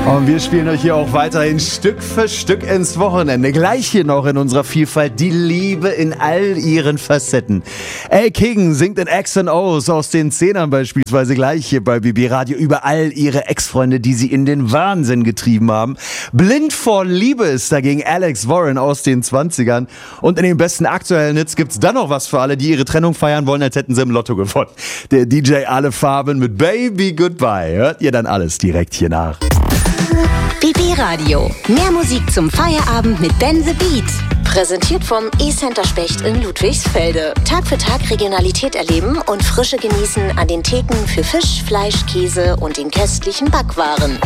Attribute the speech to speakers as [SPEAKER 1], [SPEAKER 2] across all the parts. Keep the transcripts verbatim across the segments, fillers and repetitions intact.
[SPEAKER 1] Und wir spielen euch hier auch weiterhin Stück für Stück ins Wochenende. Gleich hier noch in unserer Vielfalt die Liebe in all ihren Facetten. Elle King singt in X and O's aus den Zehnern beispielsweise gleich hier bei B B Radio über all ihre Ex-Freunde, die sie in den Wahnsinn getrieben haben. Blind vor Liebe ist dagegen Alex Warren aus den zwanzigern. Und in den besten aktuellen Hits gibt's dann noch was für alle, die ihre Trennung feiern wollen, als hätten sie im Lotto gewonnen. Der D J Alle Farben mit Baby Goodbye. Hört ihr dann alles direkt hier nach.
[SPEAKER 2] B B Radio. Mehr Musik zum Feierabend mit Ben the Beat. Präsentiert vom E-Center Specht in Ludwigsfelde. Tag für Tag Regionalität erleben und Frische genießen an den Theken für Fisch, Fleisch, Käse und den köstlichen Backwaren.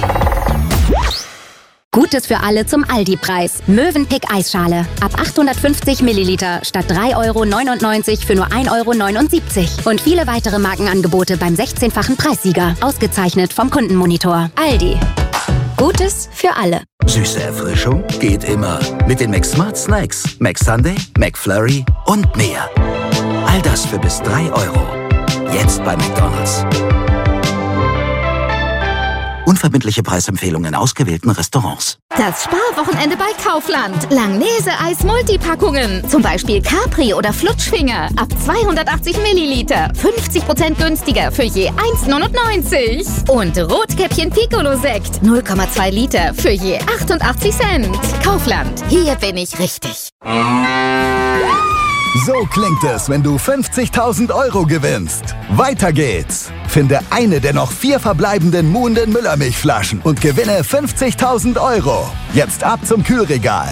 [SPEAKER 3] Gutes für alle zum Aldi-Preis. Mövenpick Eisschale. Ab achthundertfünfzig Milliliter statt drei Euro neunundneunzig für nur ein Euro neunundsiebzig. Und viele weitere Markenangebote beim sechzehnfachen Preissieger. Ausgezeichnet vom Kundenmonitor. Aldi. Gutes für alle.
[SPEAKER 4] Süße Erfrischung geht immer. Mit den McSmart Snacks. McSunday, McFlurry und mehr. All das für bis drei Euro. Jetzt bei McDonald's. Unverbindliche Preisempfehlungen in ausgewählten Restaurants.
[SPEAKER 5] Das Sparwochenende bei Kaufland. Langnese-Eis-Multipackungen. Zum Beispiel Capri oder Flutschfinger. Ab zweihundertachtzig Milliliter. fünfzig Prozent günstiger für je eins neunundneunzig. Und Rotkäppchen Piccolo-Sekt. null Komma zwei Liter für je achtundachtzig Cent. Kaufland. Hier bin ich richtig.
[SPEAKER 6] So klingt es, wenn du fünfzigtausend Euro gewinnst. Weiter geht's. Finde eine der noch vier verbleibenden Muhnden Müllermilchflaschen und gewinne fünfzigtausend Euro. Jetzt ab zum Kühlregal.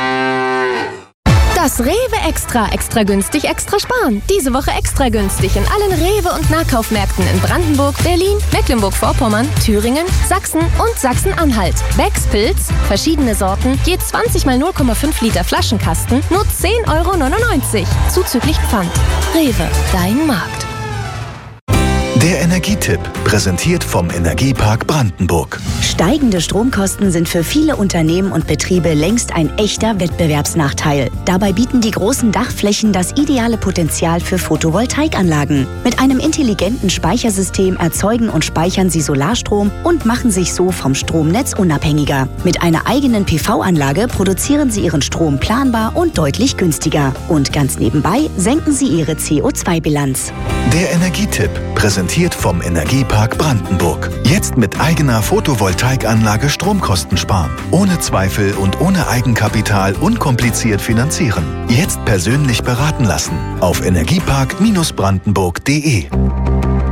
[SPEAKER 7] Das Rewe Extra. Extra günstig, extra sparen. Diese Woche extra günstig in allen Rewe- und Nahkaufmärkten in Brandenburg, Berlin, Mecklenburg-Vorpommern, Thüringen, Sachsen und Sachsen-Anhalt. Becks Pilz, verschiedene Sorten, je zwanzig mal null Komma fünf Liter Flaschenkasten, nur zehn Euro neunundneunzig. Zuzüglich Pfand. Rewe, dein Markt.
[SPEAKER 6] Der Energietipp, präsentiert vom Energiepark Brandenburg.
[SPEAKER 2] Steigende Stromkosten sind für viele Unternehmen und Betriebe längst ein echter Wettbewerbsnachteil. Dabei bieten die großen Dachflächen das ideale Potenzial für Photovoltaikanlagen. Mit einem intelligenten Speichersystem erzeugen und speichern sie Solarstrom und machen sich so vom Stromnetz unabhängiger. Mit einer eigenen P V-Anlage produzieren sie ihren Strom planbar und deutlich günstiger. Und ganz nebenbei senken sie ihre C O zwei Bilanz.
[SPEAKER 6] Der Energietipp, präsentiert vom Energiepark Brandenburg. Jetzt mit eigener Photovoltaikanlage Stromkosten sparen. Ohne Zweifel und ohne Eigenkapital unkompliziert finanzieren. Jetzt persönlich beraten lassen. Auf energiepark Bindestrich brandenburg punkt de.